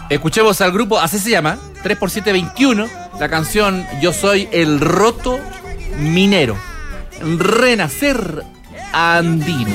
Escuchemos al grupo, así se llama, 3x7-21, la canción Yo soy el roto minero. Renacer andino.